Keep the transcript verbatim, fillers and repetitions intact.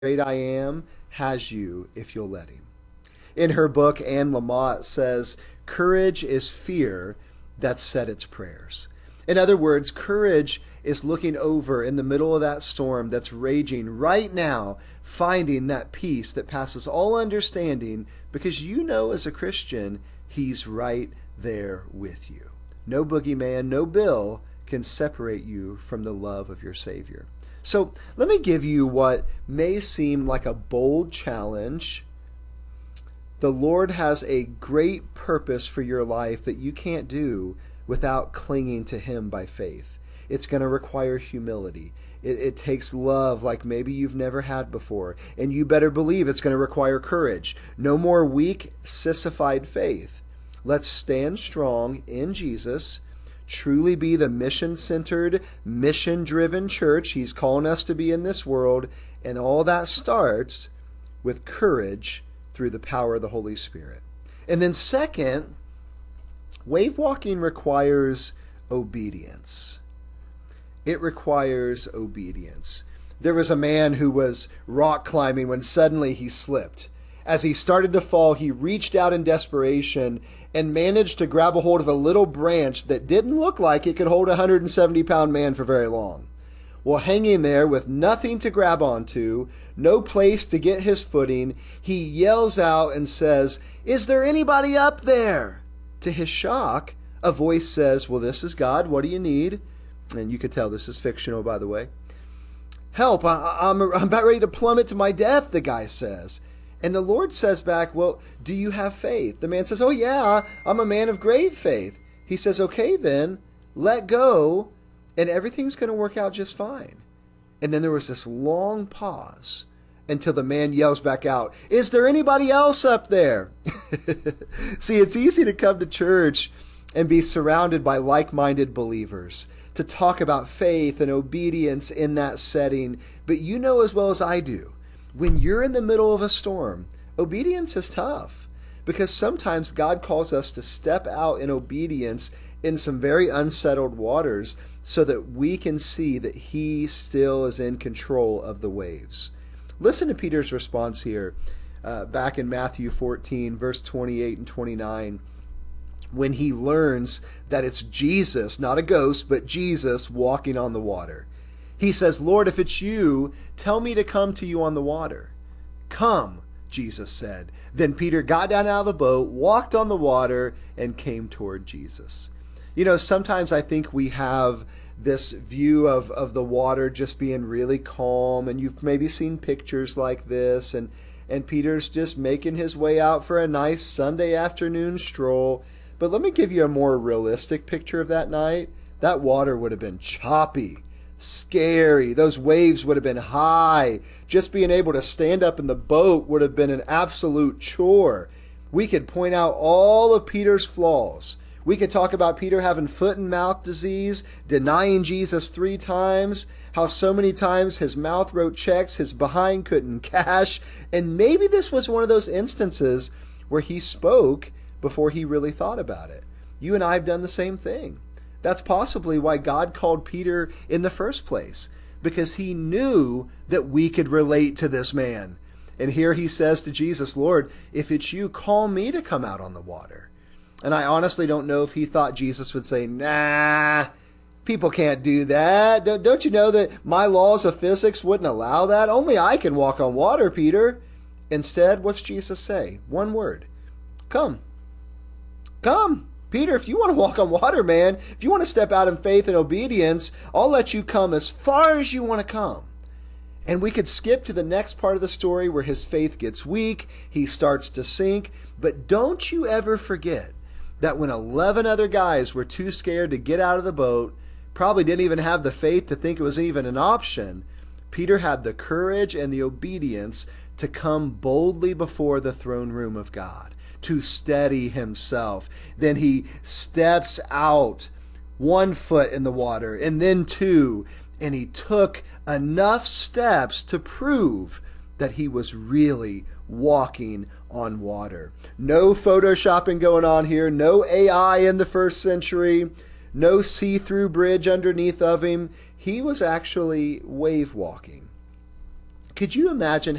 great I am has you if you'll let him. In her book, Anne Lamott says, courage is fear that said its prayers. In other words, courage is looking over in the middle of that storm that's raging right now, finding that peace that passes all understanding, because you know as a Christian, he's right there with you. No boogeyman, no bill can separate you from the love of your Savior. So let me give you what may seem like a bold challenge. The Lord has a great purpose for your life that you can't do without clinging to him by faith. It's going to require humility. It, it takes love like maybe you've never had before. And you better believe it's going to require courage. No more weak, sissified faith. Let's stand strong in Jesus, truly be the mission-centered, mission-driven church he's calling us to be in this world. And all that starts with courage through the power of the Holy Spirit. And then second, wave walking requires obedience. It requires obedience. There was a man who was rock climbing when suddenly he slipped. As he started to fall, he reached out in desperation and managed to grab a hold of a little branch that didn't look like it could hold a one hundred seventy pound man for very long. Well, hanging there with nothing to grab onto, no place to get his footing, he yells out and says, "Is there anybody up there?" To his shock, a voice says, "Well, this is God. What do you need?" And you could tell this is fictional, by the way. "Help, I, I'm, I'm about ready to plummet to my death," the guy says. And the Lord says back, "Well, do you have faith?" The man says, "Oh yeah, I'm a man of great faith." He says, "Okay then, let go, and everything's going to work out just fine." And then there was this long pause until the man yells back out, "Is there anybody else up there?" See, it's easy to come to church and be surrounded by like-minded believers, to talk about faith and obedience in that setting. But you know as well as I do, when you're in the middle of a storm, obedience is tough, because sometimes God calls us to step out in obedience in some very unsettled waters so that we can see that he still is in control of the waves. Listen to Peter's response here, uh, back in Matthew fourteen, verse twenty-eight and twenty-nine, when he learns that it's Jesus, not a ghost, but Jesus walking on the water. He says, "Lord, if it's you, tell me to come to you on the water." "Come," Jesus said. Then Peter got down out of the boat, walked on the water, and came toward Jesus. You know, sometimes I think we have this view of, of the water just being really calm, and you've maybe seen pictures like this, and, and Peter's just making his way out for a nice Sunday afternoon stroll. But let me give you a more realistic picture of that night. That water would have been choppy, scary. Those waves would have been high. Just being able to stand up in the boat would have been an absolute chore. We could point out all of Peter's flaws. We could talk about Peter having foot and mouth disease, denying Jesus three times, how so many times his mouth wrote checks his behind couldn't cash. And maybe this was one of those instances where he spoke before he really thought about it. You and I have done the same thing. That's possibly why God called Peter in the first place, because he knew that we could relate to this man. And here he says to Jesus, "Lord, if it's you, call me to come out on the water." And I honestly don't know if he thought Jesus would say, "Nah, people can't do that. Don't, don't you know that my laws of physics wouldn't allow that? Only I can walk on water, Peter." Instead, what's Jesus say? One word. Come. Come. Peter, if you want to walk on water, man, if you want to step out in faith and obedience, I'll let you come as far as you want to come. And we could skip to the next part of the story where his faith gets weak, he starts to sink. But don't you ever forget that when eleven other guys were too scared to get out of the boat, probably didn't even have the faith to think it was even an option, Peter had the courage and the obedience to come boldly before the throne room of God, to steady himself. Then he steps out, one foot in the water, and then two, and he took enough steps to prove that he was really walking on water. No photoshopping going on here, no A I in the first century, no see-through bridge underneath of him. He was actually wave walking. Could you imagine